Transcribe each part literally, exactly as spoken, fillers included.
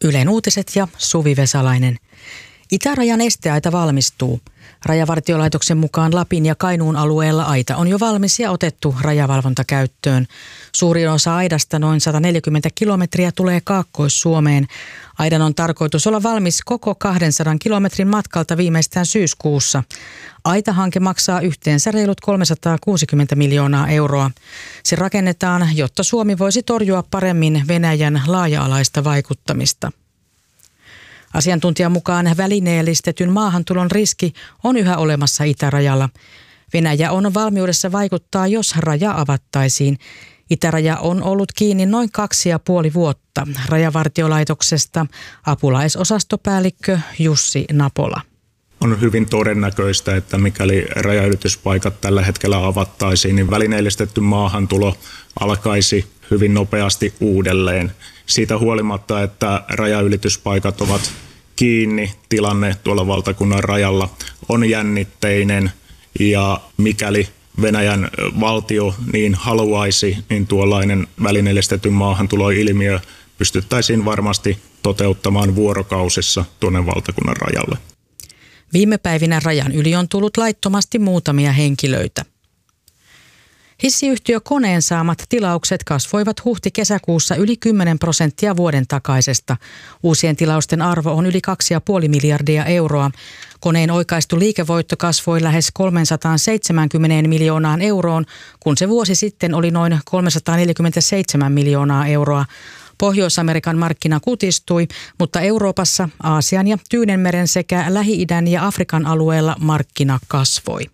Ylen uutiset ja Suvi Vesalainen. Itärajan esteaita valmistuu. Rajavartiolaitoksen mukaan Lapin ja Kainuun alueella aita on jo valmis ja otettu rajavalvontakäyttöön. Suurin osa aidasta, noin sata neljäkymmentä kilometriä, tulee Kaakkois-Suomeen. Aidan on tarkoitus olla valmis koko kahdensadan kilometrin matkalta viimeistään syyskuussa. Aitahanke maksaa yhteensä reilut kolmesataakuusikymmentä miljoonaa euroa. Se rakennetaan, jotta Suomi voisi torjua paremmin Venäjän laaja-alaista vaikuttamista. Asiantuntijan mukaan välineellistetyn maahantulon riski on yhä olemassa itärajalla. Venäjä on valmiudessa vaikuttaa, jos raja avattaisiin. Itäraja on ollut kiinni noin kaksi ja puoli vuotta. Rajavartiolaitoksesta apulaisosastopäällikkö Jussi Napola. On hyvin todennäköistä, että mikäli rajanylityspaikat tällä hetkellä avattaisiin, niin välineellistetty maahantulo alkaisi hyvin nopeasti uudelleen. Siitä huolimatta, että rajanylityspaikat ovat kiinni, tilanne tuolla valtakunnan rajalla on jännitteinen ja mikäli Venäjän valtio niin haluaisi, niin tuollainen välineellistetyn maahantuloilmiö pystyttäisiin varmasti toteuttamaan vuorokausissa tuonne valtakunnan rajalle. Viime päivinä rajan yli on tullut laittomasti muutamia henkilöitä. Hissiyhtiö Koneen saamat tilaukset kasvoivat huhti-kesäkuussa yli kymmenen prosenttia vuoden takaisesta. Uusien tilausten arvo on yli kaksi pilkku viisi miljardia euroa. Koneen oikaistu liikevoitto kasvoi lähes kolmesataaseitsemänkymmentä miljoonaan euroon, kun se vuosi sitten oli noin kolmesataaneljäkymmentäseitsemän miljoonaa euroa. Pohjois-Amerikan markkina kutistui, mutta Euroopassa, Aasian ja Tyynenmeren sekä Lähi-idän ja Afrikan alueella markkina kasvoi.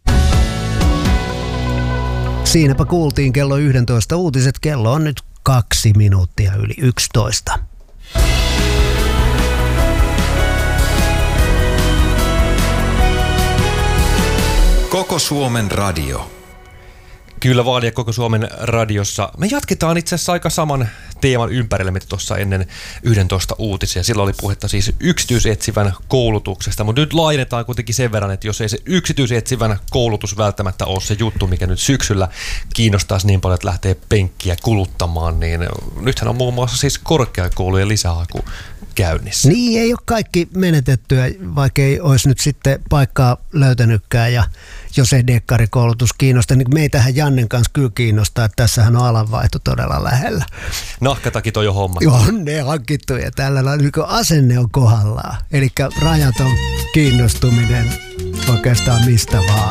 Siinäpä kuultiin kello yksitoista uutiset. Kello on nyt kaksi minuuttia yli yksitoista. Koko Suomen radio. Kyllä vaan, ja Koko Suomen radiossa. Me jatketaan itse asiassa aika saman teeman ympärillä, mitä tuossa ennen yksitoista uutisia. Silloin oli puhetta siis yksityisetsivän koulutuksesta, mutta nyt laajennetaan kuitenkin sen verran, että jos ei se yksityisetsivän koulutus välttämättä ole se juttu, mikä nyt syksyllä kiinnostaisi niin paljon, että lähtee penkkiä kuluttamaan, niin nythän on muun muassa siis korkeakoulujen lisähaku käynnissä. Niin, ei ole kaikki menetettyä, vaikka ei olisi nyt sitten paikkaa löytänytkään, ja jos ei dekkarikoulutus kiinnosta, niin meitähän Jannen kanssa kyllä kiinnostaa, että tässähän on alanvaihto todella lähellä. Nahkatakit on jo homma. On ne hankittu ja tällä niin asenne on kohdallaan. Eli rajaton kiinnostuminen oikeastaan mistä vaan.